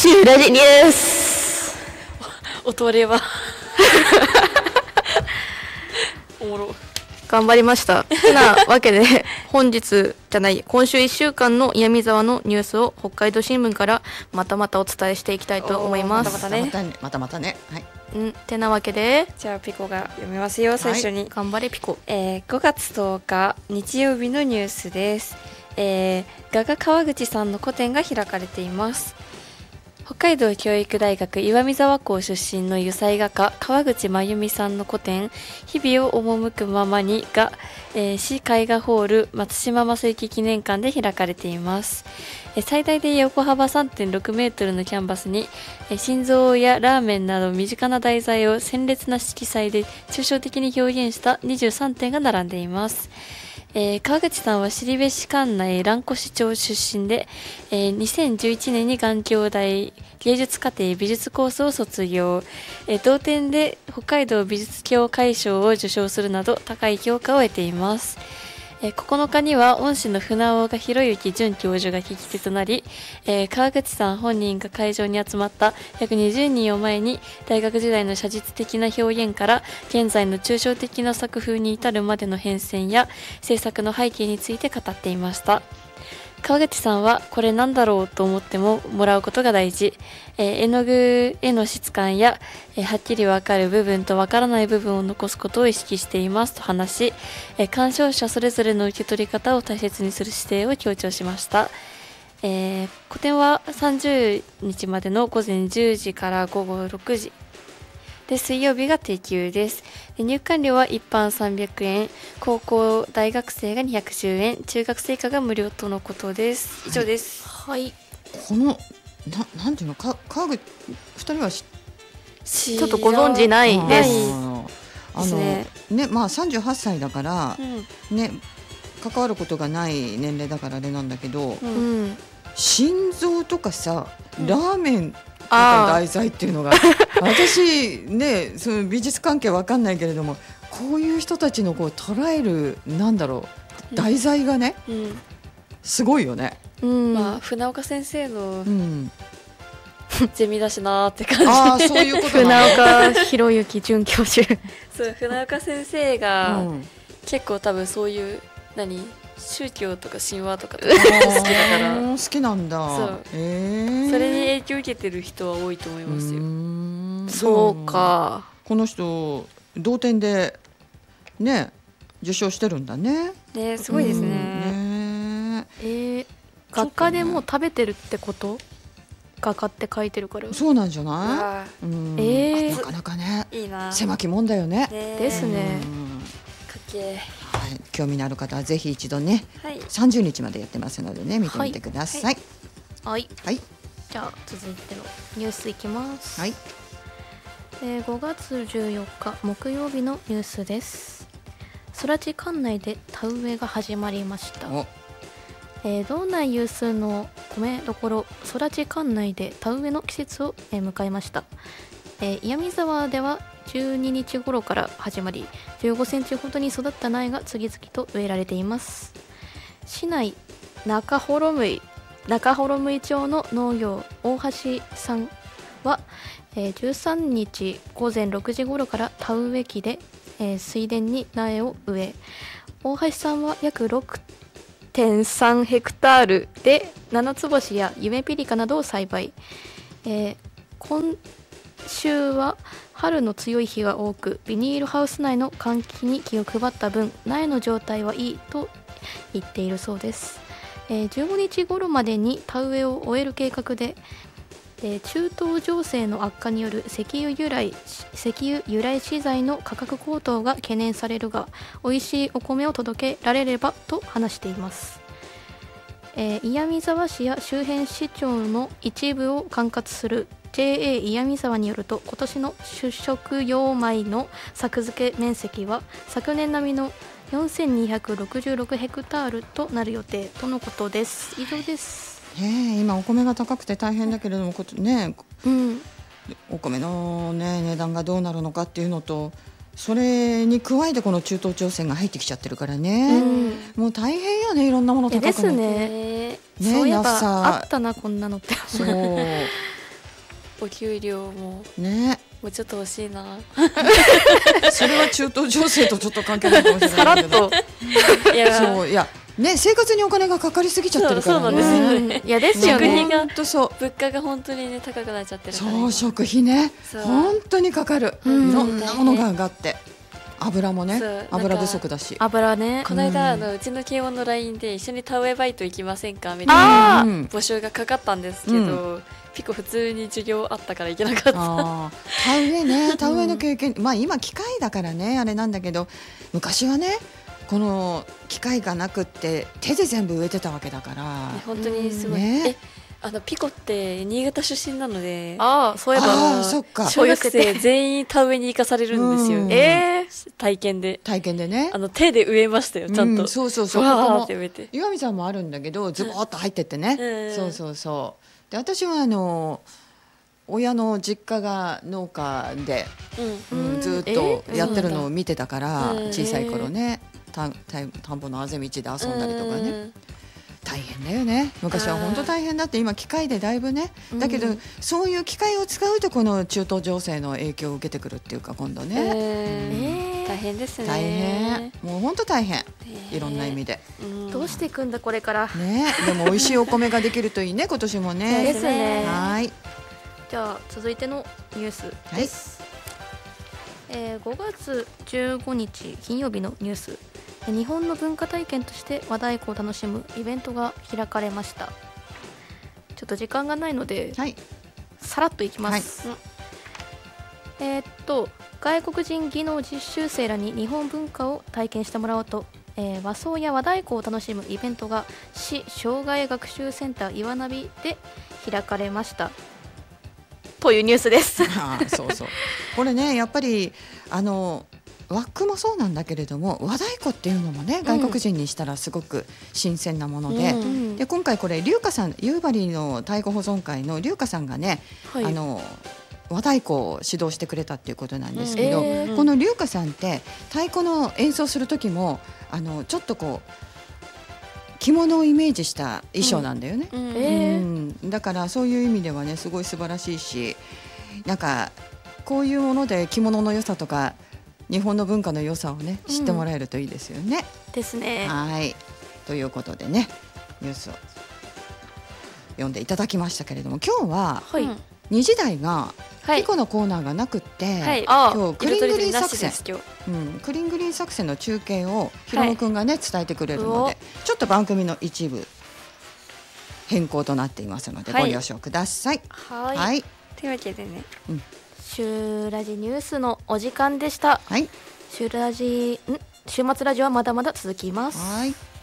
シュラジニュース音割れはおもろ。 頑張りましたてなわけで今週1週間の岩見沢のニュースを北海道新聞からまたまたお伝えしていきたいと思います。 またね、はい。 てなわけでじゃあピコが読みますよ。最初に、 頑張れピコ。 5月10日日曜日のニュースです。画家川口さんの個展が開かれています。北海道教育大学岩見沢校出身の油彩画家川口真由美さんの個展日々を赴くままにが、市絵画ホール松島正幸記念館で開かれています。最大で横幅 3.6 メートルのキャンバスに心臓やラーメンなど身近な題材を鮮烈な色彩で抽象的に表現した23点が並んでいます。川口さんは後部市管内蘭越町出身で、2011年に眼鏡大芸術課程美術コースを卒業、同点で北海道美術協会賞を受賞するなど高い評価を得ています。9日には恩師の船岡博之准教授が聞き手となり、川口さん本人が会場に集まった約20人を前に大学時代の写実的な表現から現在の抽象的な作風に至るまでの変遷や制作の背景について語っていました。川口さんはこれなんだろうと思ってもらうことが大事、絵の具への質感や、はっきり分かる部分と分からない部分を残すことを意識していますと話し、鑑賞者それぞれの受け取り方を大切にする姿勢を強調しました。個展は30日までの午前10時から午後6時で水曜日が定休です。入館料は一般300円、高校大学生が210円、中学生以下が無料とのことです。以上です。 はい。 このなんていうの川口2人はちょっとご存知ないです。 まあ38歳だから、ね関わることがない年齢だからあれなんだけど、心臓とかさ、ラーメン題材っていうのが私ねその美術関係わかんないけれどもこういう人たちのこう捉えるなんだろう題材がね、すごいよね。 まあ船岡先生の、ゼミだしなーって感じ。 そういうこと船岡博之准教授そう船岡先生が、結構多分そういう宗教とか神話とか好きだから好きなんだ。 そう、それに影響を受けてる人は多いと思いますよ。 そうか。 この人同点でね受賞してるんだね。 ねすごいですね。 学科でもう食べてるってこと？画家って書いてるから。 そうなんじゃない？なかなかねいいな、 狭きもんだよね。 ですね。 かっけー。興味のある方はぜひ一度ね、30日までやってますのでね見てみてください。 はい。じゃあ続いてのニュースいきます。 はい。 5月14日木曜日のニュースです。空知管内で田植えが始まりました。道内有数の米どころ空知管内で田植えの季節を迎えました。岩見沢では12日頃から始まり15センチほどに育った苗が次々と植えられています。市内中幌向町の農業大橋さんは、13日午前6時頃から田植え機で、水田に苗を植え、大橋さんは約6.3 ヘクタールで七つ星や夢ピリカなどを栽培。今週は春の強い日が多くビニールハウス内の換気に気を配った分苗の状態はいいと言っているそうです。15日頃までに田植えを終える計画で、中東情勢の悪化による石油由来資材の価格高騰が懸念されるが美味しいお米を届けられればと話しています。岩見沢市や周辺市町の一部を管轄する JA 岩見沢によると今年の主食用米の作付け面積は昨年並みの4266ヘクタールとなる予定とのことです。以上です。 今お米が高くて大変だけれどもお米の、値段がどうなるのかっていうのとそれに加えてこの中東朝鮮が入ってきちゃってるからね、もう大変よねいろんなもの高くですね。そういえばあったなこんなのってそうお給料もね、 もうちょっと欲しいな。 それは中東情勢とちょっと関係ないかもしれないけどいやそういやね、生活にお金がかかりすぎちゃってるからね。 そうなんですよね。 いやですよね。 本当そう。 物価が本当にね高くなっちゃってるから、ね。 そう、食費ね、本当にかかる。いろんなものが上がって、油もね、油不足だし。 油ね。 この間うちの慶応の LINE で一緒に田植えバイト行きませんかみたいな募集がかかったんですけど、ピコ普通に授業あったから行けなかった。 田植えね、田植えの経験、まあ今機械だからねあれなんだけど、昔はね。この機械がなくって手で全部植えてたわけだから、 本当にすごい、 ね、 ピコって新潟出身なので、 そういえばそっか、 小学生全員田植えに行かされるんですよ。体験でね、手で植えましたよ、ちゃんと。 そうそうそう、ここも岩見さんもあるんだけどズボーっと入ってってね、そうそうそう。で私は親の実家が農家で、ずっとやってるのを見てたから、小さい頃ね、田んぼのあぜ道で遊んだりとかね、大変だよね。昔は本当大変だって、今機械でだいぶね、だけどそういう機械を使うとこの中東情勢の影響を受けてくるっていうか、今度ね、 大変ですね。 大変、もう本当大変、いろんな意味で。 どうしていくんだこれからね。でも美味しいお米ができるといいね、今年もね。 ですね。 はい。 じゃあ続いてのニュースです。5月15日金曜日のニュース。日本の文化体験として和太鼓を楽しむイベントが開かれました。ちょっと時間がないので、さらっといきます。外国人技能実習生らに日本文化を体験してもらおうと、和装や和太鼓を楽しむイベントが市障害学習センター岩ナビで開かれましたというニュースです。 そうそう、これね、やっぱり和服もそうなんだけれども、和太鼓っていうのもね、外国人にしたらすごく新鮮なもので、で今回これ龍華さん、夕張の太鼓保存会の龍華さんがね、和太鼓を指導してくれたっていうことなんですけど、この龍華さんって太鼓の演奏する時もちょっとこう着物をイメージした衣装なんだよね。だからそういう意味ではね、すごい素晴らしいし、なんかこういうもので着物の良さとか日本の文化の良さをね、知ってもらえるといいですよね。 ですね。 はい、ということでね、ニュースを読んでいただきましたけれども、今日は2時台がピコのコーナーがなくって、今日クリングリー作戦、クリングリー作戦の中継をひろむくんがね、伝えてくれるので、ちょっと番組の一部変更となっていますので、ご了承ください。 はい。というわけでね、 シューラジニュースのお時間でした。週末ラジオはまだまだ続きます。